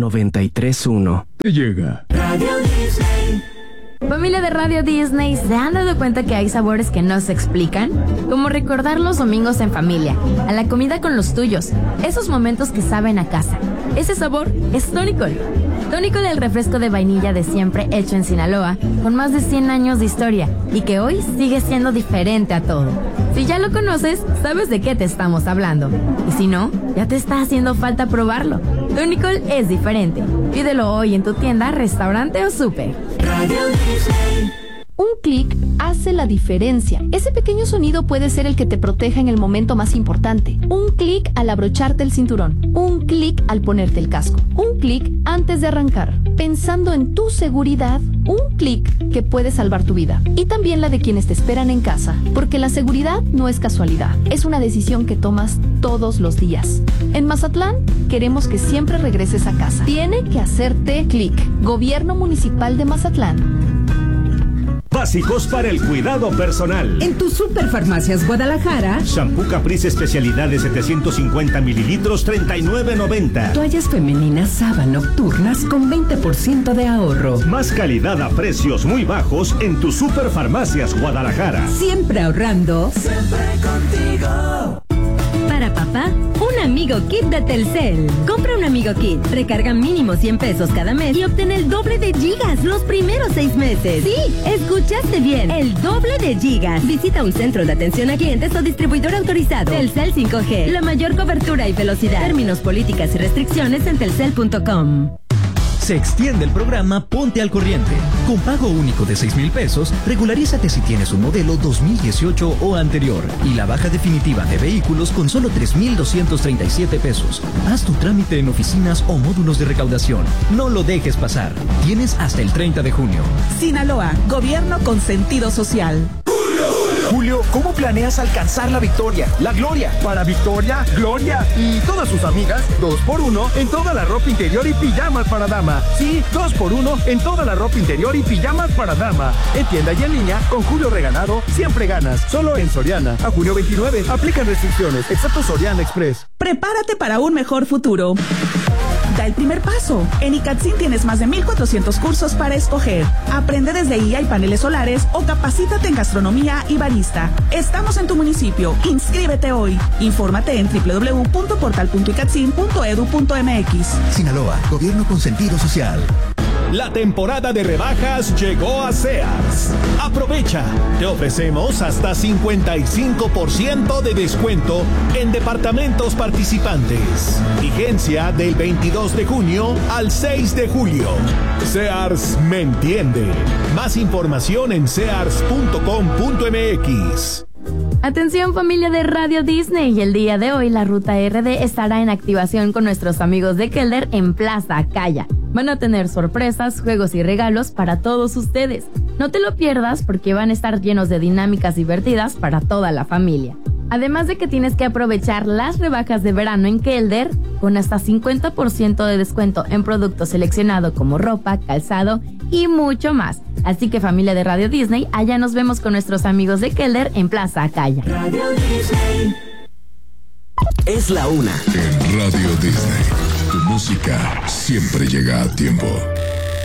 93.1. Llega Radio Disney. Familia de Radio Disney, ¿se han dado cuenta que hay sabores que no se explican? Como recordar los domingos en familia, a la comida con los tuyos, esos momentos que saben a casa. Ese sabor es Tonicol. Tonicol, el refresco de vainilla de siempre hecho en Sinaloa, con más de 100 años de historia y que hoy sigue siendo diferente a todo. Si ya lo conoces, sabes de qué te estamos hablando. Y si no, ya te está haciendo falta probarlo. Tonicol es diferente. Pídelo hoy en tu tienda, restaurante o súper. Radio Disney. Un clic hace la diferencia. Ese pequeño sonido puede ser el que te proteja en el momento más importante. Un clic al abrocharte el cinturón. Un clic al ponerte el casco. Un clic antes de arrancar. Pensando en tu seguridad, un clic que puede salvar tu vida. Y también la de quienes te esperan en casa. Porque la seguridad no es casualidad. Es una decisión que tomas todos los días. En Mazatlán, queremos que siempre regreses a casa. Tiene que hacerte clic. Gobierno Municipal de Mazatlán. Básicos para el cuidado personal. En tu Superfarmacias Guadalajara, Shampoo Caprice especialidad de 750 mililitros, $39.90. toallas femeninas Saba nocturnas con 20% de ahorro. Más calidad a precios muy bajos en tu Superfarmacias Guadalajara. Siempre ahorrando. Siempre contigo. Para papá, un Amigo Kit de Telcel. Compra un Amigo Kit, recarga mínimo 100 pesos cada mes y obtén el doble de gigas los primeros 6 meses. Sí, escuchaste bien, el doble de gigas. Visita un centro de atención a clientes o distribuidor autorizado. Telcel 5G, la mayor cobertura y velocidad. Términos, políticas y restricciones en telcel.com. Se extiende el programa Ponte al Corriente. Con pago único de 6,000 pesos, regularízate si tienes un modelo 2018 o anterior. Y la baja definitiva de vehículos con solo 3,237 pesos. Haz tu trámite en oficinas o módulos de recaudación. No lo dejes pasar. Tienes hasta el 30 de junio. Sinaloa, gobierno con sentido social. Julio, ¿cómo planeas alcanzar la victoria, la gloria? Para Victoria, Gloria y todas sus amigas, 2x1 en toda la ropa interior y pijamas para dama. Sí, 2x1 en toda la ropa interior y pijamas para dama. En tienda y en línea, con Julio Regalado, siempre ganas. Solo en Soriana. A junio 29, aplican restricciones, excepto Soriana Express. Prepárate para un mejor futuro. Da el primer paso. En ICATSIN tienes más de 1,400 cursos para escoger. Aprende desde IA y paneles solares o capacítate en gastronomía y barista. Estamos en tu municipio. Inscríbete hoy. Infórmate en www.portal.icatsin.edu.mx. Sinaloa, gobierno con sentido social. La temporada de rebajas llegó a Sears. Aprovecha, te ofrecemos hasta 55% de descuento en departamentos participantes. Vigencia del 22 de junio al 6 de julio. Sears me entiende. Más información en sears.com.mx. Atención familia de Radio Disney, el día de hoy la Ruta RD estará en activación con nuestros amigos de Kelder en Plaza Acaya. Van a tener sorpresas, juegos y regalos para todos ustedes. No te lo pierdas porque van a estar llenos de dinámicas divertidas para toda la familia. Además de que tienes que aprovechar las rebajas de verano en Kelder con hasta 50% de descuento en productos seleccionados como ropa, calzado y mucho más. Así que familia de Radio Disney, allá nos vemos con nuestros amigos de Kelder en Plaza Acaya. Radio Disney. Es la una. en Radio Disney. Tu música siempre llega a tiempo.